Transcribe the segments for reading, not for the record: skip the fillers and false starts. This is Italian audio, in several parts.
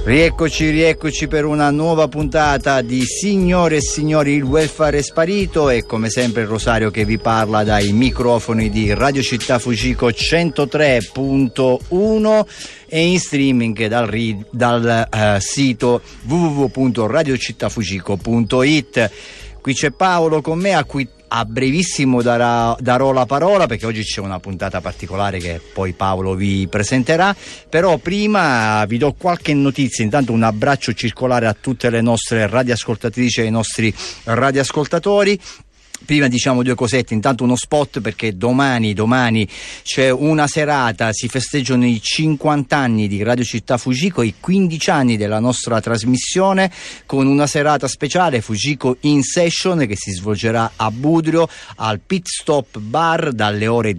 Rieccoci per una nuova puntata di Signore e Signori, il welfare è sparito, e come sempre Rosario che vi parla dai microfoni di Radio Città Fucico 103.1 e in streaming dal sito www.radiocittafucico.it. Qui c'è Paolo con me, a cui a brevissimo darò la parola, perché oggi c'è una puntata particolare che poi Paolo vi presenterà. Però prima vi do qualche notizia. Intanto un abbraccio circolare a tutte le nostre radioascoltatrici e ai nostri radioascoltatori. Prima diciamo due cosette, intanto uno spot, perché domani c'è una serata, si festeggiano i 50 anni di Radio Città Fucico, i 15 anni della nostra trasmissione, con una serata speciale Fucico in Session che si svolgerà a Budrio al Pit Stop Bar dalle ore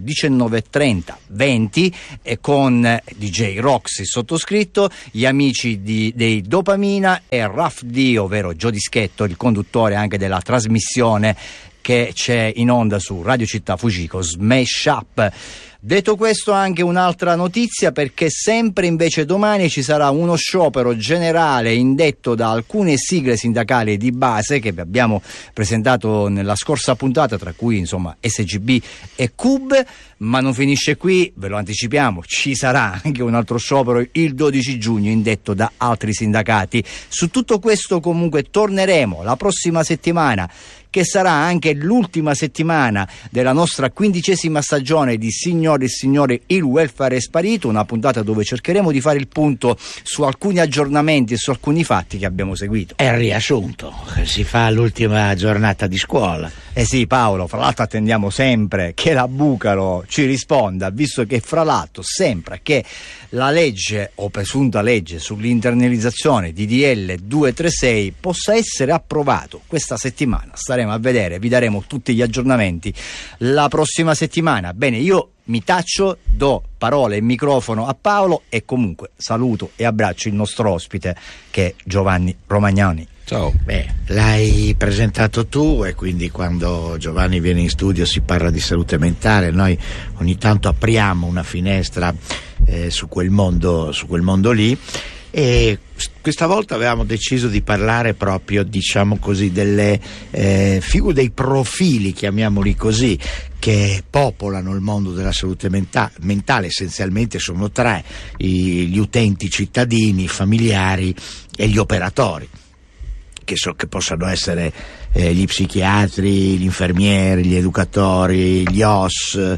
19:30-20 e con DJ Roxy sottoscritto, gli amici dei Dopamina e Raf D, ovvero Gio Dischetto, il conduttore anche della trasmissione che c'è in onda su Radio Città Fucico, Smash Up. Detto questo, anche un'altra notizia, perché sempre invece domani ci sarà uno sciopero generale indetto da alcune sigle sindacali di base che vi abbiamo presentato nella scorsa puntata, tra cui insomma SGB e CUB, ma non finisce qui, ve lo anticipiamo, ci sarà anche un altro sciopero il 12 giugno indetto da altri sindacati. Su tutto questo comunque torneremo la prossima settimana, che sarà anche l'ultima settimana della nostra 15ª stagione di Signore e Signori, il welfare è sparito, una puntata dove cercheremo di fare il punto su alcuni aggiornamenti e su alcuni fatti che abbiamo seguito. È il riassunto, si fa l'ultima giornata di scuola. Eh sì, Paolo, fra l'altro attendiamo sempre che la Bucalo ci risponda, visto che fra l'altro sembra che la legge o presunta legge sull'internalizzazione di DL 236 possa essere approvato questa settimana. Staremo a vedere, vi daremo tutti gli aggiornamenti la prossima settimana. Bene, io mi taccio, do parole e microfono a Paolo e comunque saluto e abbraccio il nostro ospite che è Giovanni Romagnani. Ciao. Beh, l'hai presentato tu e quindi quando Giovanni viene in studio si parla di salute mentale, noi ogni tanto apriamo una finestra su quel mondo lì, e questa volta avevamo deciso di parlare proprio, diciamo così, delle figure, dei profili, chiamiamoli così, che popolano il mondo della salute mentale. Essenzialmente sono tre: gli utenti cittadini, i familiari e gli operatori, che possano essere gli psichiatri, gli infermieri, gli educatori, gli OS,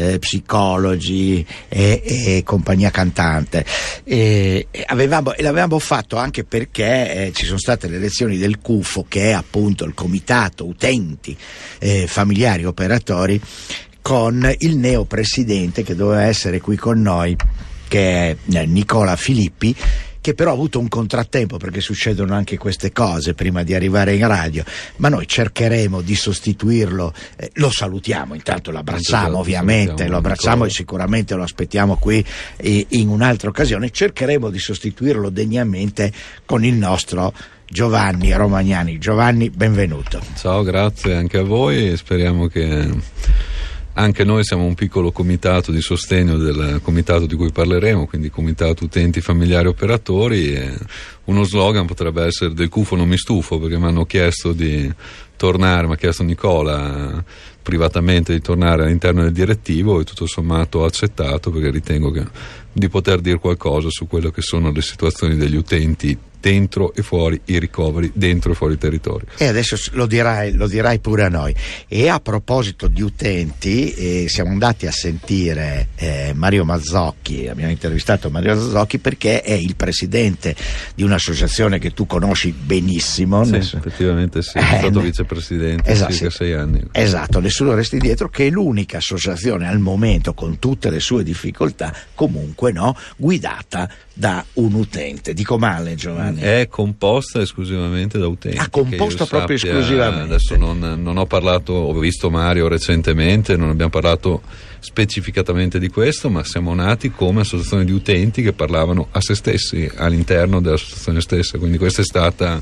psicologi e compagnia cantante. E l'avevamo fatto anche perché ci sono state le elezioni del CUFO, che è appunto il comitato utenti, familiari, operatori, con il neopresidente che doveva essere qui con noi, che è Nicola Filippi, che però ha avuto un contrattempo, perché succedono anche queste cose prima di arrivare in radio, ma noi cercheremo di sostituirlo. Lo salutiamo, intanto lo abbracciamo, ovviamente lo abbracciamo, e sicuramente lo aspettiamo qui in un'altra occasione. Cercheremo di sostituirlo degnamente con il nostro Giovanni Romagnani. Giovanni, benvenuto. Ciao, grazie anche a voi, e speriamo che anche noi siamo un piccolo comitato di sostegno del comitato di cui parleremo, quindi comitato utenti, familiari, operatori. E uno slogan potrebbe essere: del CUFO non mi stufo, perché mi hanno chiesto di tornare, mi ha chiesto Nicola privatamente di tornare all'interno del direttivo, e tutto sommato ho accettato, perché ritengo di poter dire qualcosa su quello che sono le situazioni degli utenti dentro e fuori i ricoveri, dentro e fuori i territori. E adesso lo dirai pure a noi. E a proposito di utenti, siamo andati a sentire Mario Mazzocchi, abbiamo intervistato Mario Mazzocchi perché è il presidente di un'associazione che tu conosci benissimo. Sì, effettivamente sì, sono stato vicepresidente, esatto, circa 6 anni. Esatto, nessuno resti dietro, che è l'unica associazione al momento, con tutte le sue difficoltà, comunque guidata da un utente. Dico male, Giovanni? È composta esclusivamente da utenti. Composta proprio esclusivamente. Adesso non ho parlato, ho visto Mario recentemente, non abbiamo parlato specificatamente di questo, ma siamo nati come associazione di utenti che parlavano a se stessi all'interno dell'associazione stessa, quindi questa è stata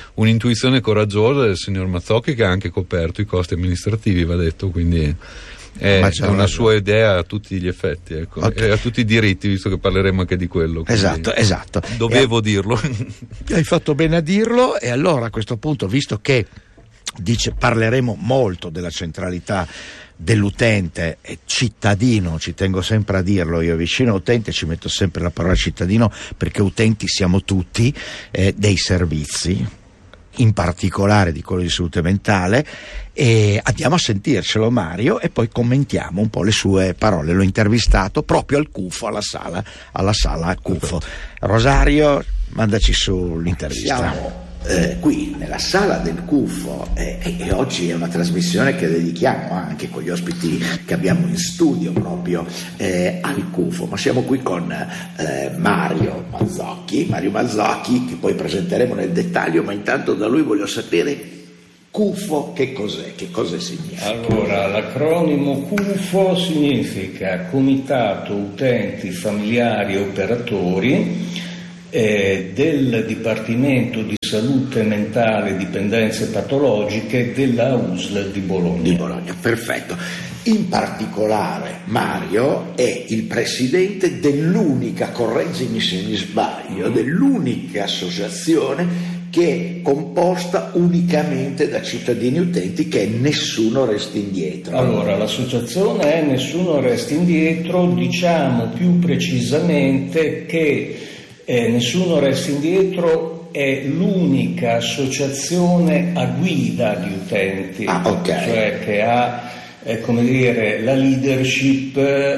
un'intuizione coraggiosa del signor Mazzocchi, che ha anche coperto i costi amministrativi, va detto, quindi È una sua idea a tutti gli effetti, ecco. Okay. E a tutti i diritti, visto che parleremo anche di quello. Esatto. Dovevo dirlo. Hai fatto bene a dirlo, e allora a questo punto, visto che parleremo molto della centralità dell'utente e cittadino, ci tengo sempre a dirlo, io vicino a utente ci metto sempre la parola cittadino, perché utenti siamo tutti dei servizi, in particolare di quello di salute mentale, e andiamo a sentircelo Mario e poi commentiamo un po' le sue parole. L'ho intervistato proprio al CUFO, alla sala CUFO. Rosario, mandaci su l'intervista. Siamo qui nella sala del CUFO e oggi è una trasmissione che dedichiamo anche con gli ospiti che abbiamo in studio proprio al CUFO, ma siamo qui con Mario Mazzocchi, che poi presenteremo nel dettaglio, ma intanto da lui voglio sapere CUFO che cos'è, che cosa significa? Allora, l'acronimo CUFO significa Comitato Utenti Familiari e Operatori del Dipartimento di Salute Mentale e Dipendenze Patologiche della USL di Bologna. Perfetto. In particolare Mario è il presidente dell'unica, correggimi se mi sbaglio, dell'unica associazione che è composta unicamente da cittadini utenti, che è Nessuno Resti Indietro. Allora, l'associazione è Nessuno Resti Indietro, diciamo più precisamente che Nessuno Resti Indietro è l'unica associazione a guida di utenti, cioè che ha come dire, la leadership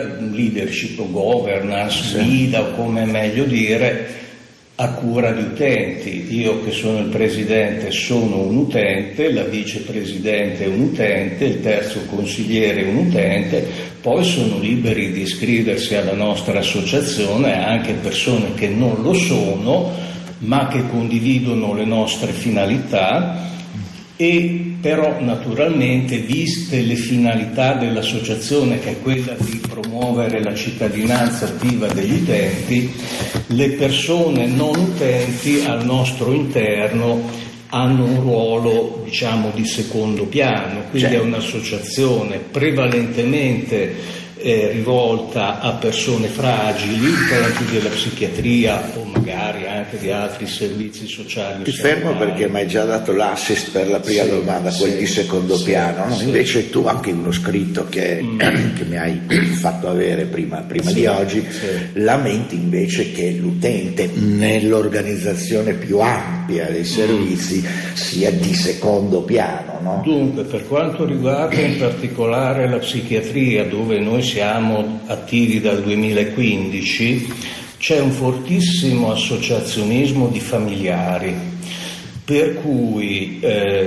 o governance, guida, o come è meglio dire, a cura di utenti. Io che sono il presidente sono un utente, la vicepresidente è un utente, il terzo consigliere è un utente, poi sono liberi di iscriversi alla nostra associazione anche persone che non lo sono, ma che condividono le nostre finalità. E però naturalmente, viste le finalità dell'associazione, che è quella di promuovere la cittadinanza attiva degli utenti, le persone non utenti al nostro interno hanno un ruolo, diciamo, di secondo piano, quindi è un'associazione prevalentemente rivolta a persone fragili, utenti della psichiatria o magari anche di altri servizi sociali. Ti fermo perché mi hai già dato l'assist per la prima domanda, quel di secondo piano, no? Invece tu, anche uno scritto che mi hai fatto avere prima di oggi, lamenti invece che l'utente nell'organizzazione più ampia dei servizi sia di secondo piano, no? Dunque, per quanto riguarda in particolare la psichiatria, dove noi siamo attivi dal 2015, c'è un fortissimo associazionismo di familiari, per cui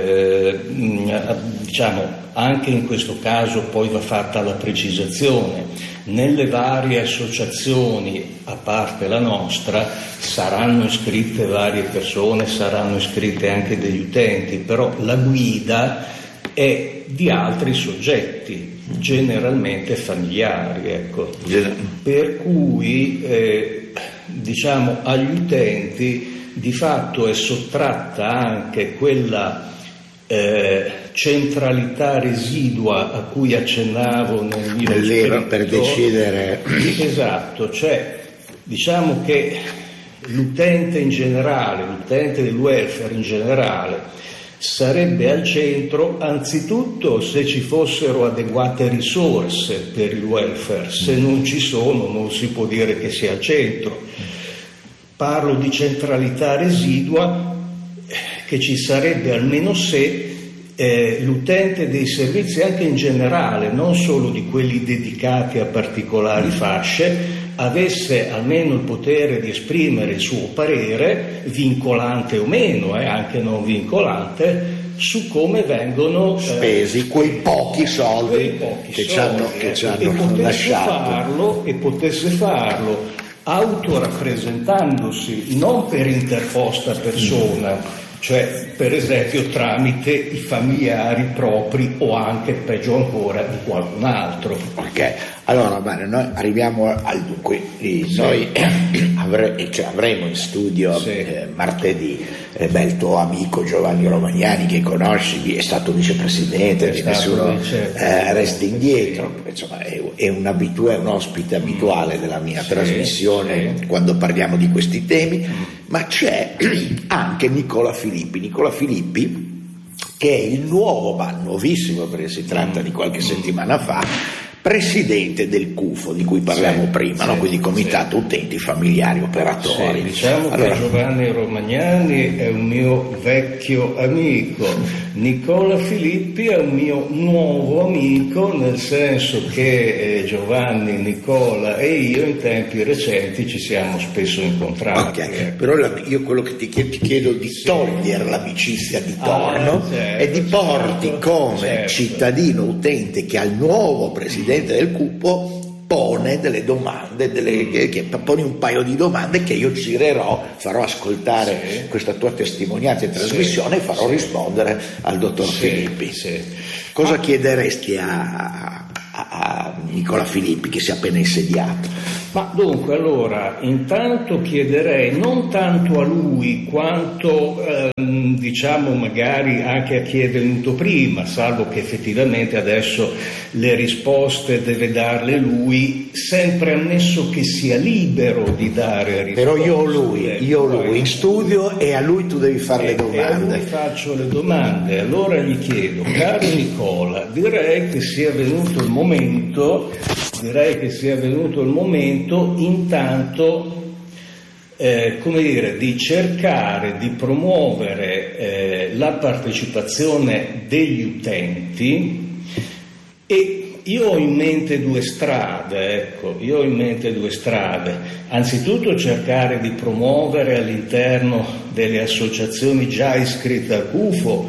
diciamo anche in questo caso poi va fatta la precisazione: nelle varie associazioni, a parte la nostra, saranno iscritte varie persone, saranno iscritte anche degli utenti, però la guida è di altri soggetti, generalmente familiari, ecco. Per cui diciamo agli utenti di fatto è sottratta anche quella centralità residua a cui accennavo nel mio scritto, per decidere. Esatto, cioè diciamo che l'utente in generale, l'utente del welfare in generale, sarebbe al centro anzitutto se ci fossero adeguate risorse per il welfare. Se non ci sono, non si può dire che sia al centro. Parlo di centralità residua, che ci sarebbe almeno se l'utente dei servizi, anche in generale, non solo di quelli dedicati a particolari fasce, avesse almeno il potere di esprimere il suo parere, vincolante o meno, anche non vincolante, su come vengono spesi quei pochi soldi che ci hanno lasciato. E potesse farlo autorappresentandosi, non per interposta persona, cioè per esempio tramite i familiari propri o anche, peggio ancora, di qualcun altro. Ok, Allora, Mario, noi arriviamo al dunque. Noi avremo in studio martedì il tuo amico Giovanni Romagnani, che conosci, è stato vicepresidente, nessuno resta indietro, insomma è un abitué, un ospite abituale della mia trasmissione quando parliamo di questi temi. Ma c'è anche Nicola Filippi, che è il nuovissimo, perché si tratta di qualche settimana fa, presidente del CUFO, di cui parliamo prima, no? Quindi Comitato Utenti Familiari Operatori. Diciamo che Giovanni Romagnani è un mio vecchio amico, Nicola Filippi è un mio nuovo amico, nel senso che Giovanni, Nicola e io in tempi recenti ci siamo spesso incontrati. Okay. Però io quello che ti chiedo di togliere l'amicizia di torno e di porti come cittadino utente che al nuovo presidente del CUFO pone delle domande, che pone un paio di domande che io girerò, farò ascoltare questa tua testimonianza in trasmissione e farò rispondere al dottor Filippi. Cosa chiederesti a Nicola Filippi, che si è appena insediato? Ma dunque, allora, intanto chiederei non tanto a lui quanto diciamo magari anche a chi è venuto prima, salvo che effettivamente adesso le risposte deve darle lui, sempre ammesso che sia libero di dare risposte. Però io ho lui in studio e a lui tu devi fare le domande. E a lui faccio le domande, allora gli chiedo: caro Nicola, direi che sia venuto il momento intanto di cercare di promuovere la partecipazione degli utenti, e io ho in mente due strade. Anzitutto cercare di promuovere all'interno delle associazioni già iscritte al CUFO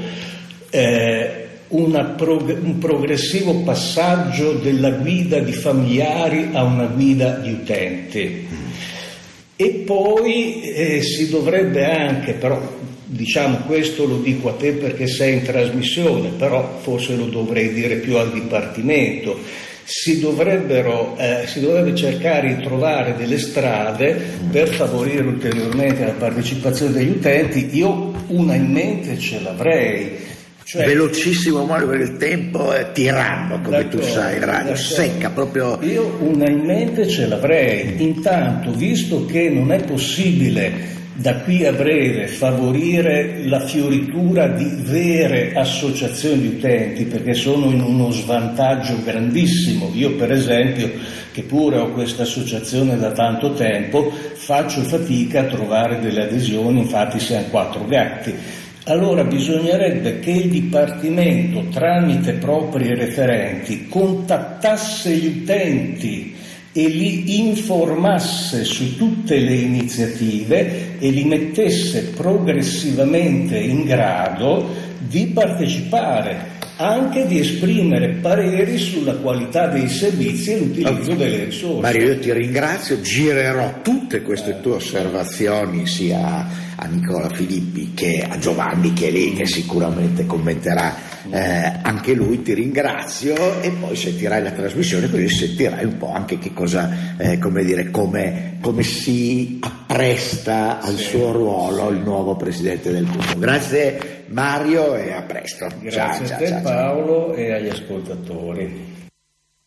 un progressivo passaggio della guida di familiari a una guida di utenti. E poi si dovrebbe anche, però diciamo questo lo dico a te perché sei in trasmissione, però forse lo dovrei dire più al Dipartimento, si dovrebbe cercare di trovare delle strade per favorire ulteriormente la partecipazione degli utenti. Io una in mente ce l'avrei. Velocissimo, Mario, perché il tempo è tiranno, come tu sai, radio secca proprio. Io una in mente ce l'avrei. Intanto, visto che non è possibile da qui a breve favorire la fioritura di vere associazioni di utenti, perché sono in uno svantaggio grandissimo. Io per esempio, che pure ho questa associazione da tanto tempo, faccio fatica a trovare delle adesioni, infatti siamo 4 gatti. Allora bisognerebbe che il Dipartimento, tramite propri referenti, contattasse gli utenti e li informasse su tutte le iniziative e li mettesse progressivamente in grado di partecipare, anche di esprimere pareri sulla qualità dei servizi e l'utilizzo delle risorse. Mario, io ti ringrazio, girerò tutte queste tue osservazioni sia a Nicola Filippi che a Giovanni, che è lì, che sicuramente commenterà anche lui. Ti ringrazio, e poi sentirai la trasmissione, così sentirai un po' anche che cosa, come si appresta al suo ruolo il nuovo presidente del CUFO. Grazie Mario e a presto. Grazie a te Paolo e agli ascoltatori.